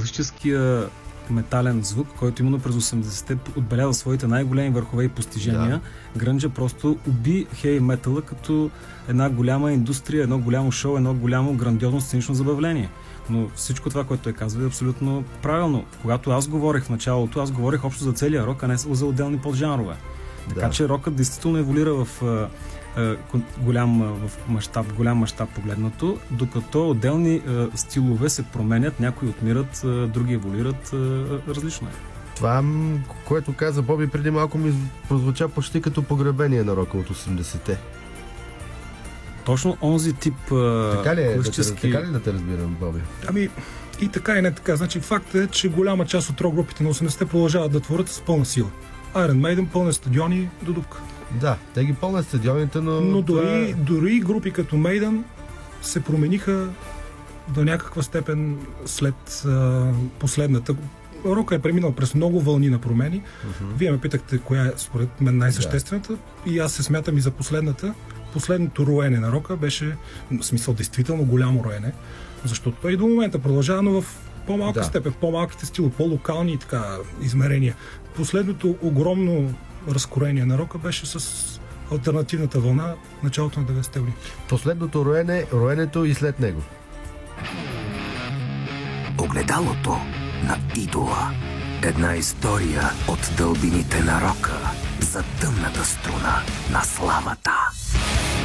класическия метален звук, който именно през 80-те отбеляза своите най-големи върхове и постижения. Грънджа просто уби хей метала като една голяма индустрия, едно голямо шоу, едно голямо грандиозно сценично забавление. Но всичко това, което той казва, е абсолютно правилно. Когато аз говорех в началото, аз говорех общо за целия рок, а не за отделни поджанрове. Така че рокът действително еволюира в голям мащаб погледнато, докато отделни стилове се променят, някои отмират, други еволюират различно. Това, което каза Боби преди малко, ми прозвуча почти като погребение на рока от 80-те. Точно онзи тип класически... Така ли да те разбирам, Боби? Ами, и така и не така. Значи факт е, че голяма част от рок-групите на 80-те продължават да творят с пълна сила. Iron Maiden пълнят стадиони до дупка. Да, те ги пълнят стадионите, но дори групи като Maiden се промениха до някаква степен след последната. Рока е преминал през много вълни на промени. Вие ме питахте коя е според мен най-съществената и аз се смятам и за последната. Последното роене на рока беше, в смисъл, действително голямо роене, защото той и до момента продължава, но в по-малка степен, в по-малките стили, по-локални и така измерения. Последното огромно разкорение на рока беше с алтернативната вълна началото на 90-те години. Последното роенето и след него. Огледалото на идола. Една история от дълбините на рока за тъмната струна на славата.